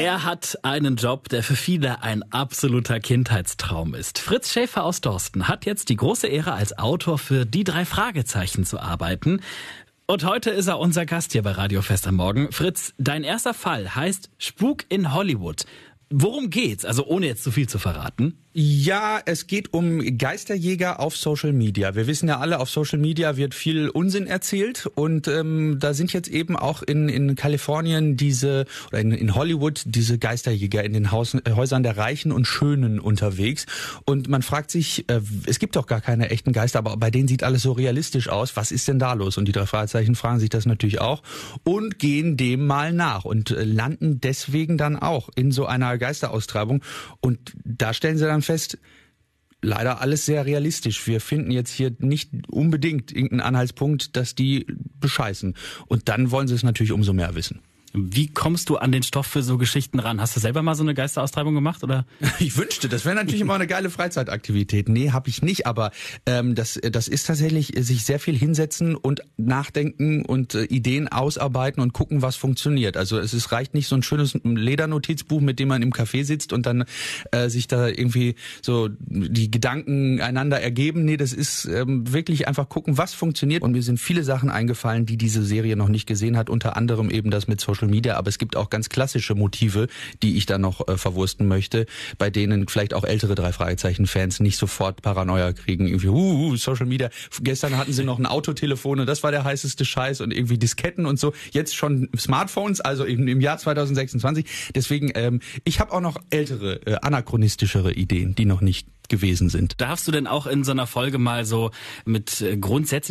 Er hat einen Job, der für viele ein absoluter Kindheitstraum ist. Fritz Schäfer aus Dorsten hat jetzt die große Ehre, als Autor für Die 3 Fragezeichen zu arbeiten. Und heute ist er unser Gast hier bei Radio Fest am Morgen. Fritz, dein erster Fall heißt Spuk in Hollywood. Worum geht's? Also ohne jetzt zu viel zu verraten. Ja, es geht um Geisterjäger auf Social Media. Wir wissen ja alle, auf Social Media wird viel Unsinn erzählt und da sind jetzt eben auch in Kalifornien oder in Hollywood diese Geisterjäger in den Häusern der Reichen und Schönen unterwegs. Und man fragt sich, es gibt doch gar keine echten Geister, aber bei denen sieht alles so realistisch aus. Was ist denn da los? Und die 3 Fragezeichen fragen sich das natürlich auch und gehen dem mal nach und landen deswegen dann auch in so einer Geisteraustreibung. Und da stellen sie dann fest, leider alles sehr realistisch. Wir finden jetzt hier nicht unbedingt irgendeinen Anhaltspunkt, dass die bescheißen. Und dann wollen sie es natürlich umso mehr wissen. Wie kommst du an den Stoff für so Geschichten ran? Hast du selber mal so eine Geisteraustreibung gemacht, oder? Ich wünschte, das wäre natürlich immer eine geile Freizeitaktivität. Nee, habe ich nicht, aber das ist tatsächlich sich sehr viel hinsetzen und nachdenken und Ideen ausarbeiten und gucken, was funktioniert. Also reicht nicht so ein schönes Ledernotizbuch, mit dem man im Café sitzt und dann sich da irgendwie so die Gedanken einander ergeben. Nee, das ist wirklich einfach gucken, was funktioniert. Und mir sind viele Sachen eingefallen, die diese Serie noch nicht gesehen hat, unter anderem eben das mit Social Media, aber es gibt auch ganz klassische Motive, die ich da noch verwursten möchte, bei denen vielleicht auch ältere 3 Fragezeichen-Fans nicht sofort Paranoia kriegen. Irgendwie, Social Media. Gestern hatten sie noch ein Autotelefon und das war der heißeste Scheiß und irgendwie Disketten und so. Jetzt schon Smartphones, also eben im Jahr 2026. Deswegen, ich habe auch noch ältere, anachronistischere Ideen, die noch nicht gewesen sind. Darfst du denn auch in so einer Folge mal so mit grundsätzlich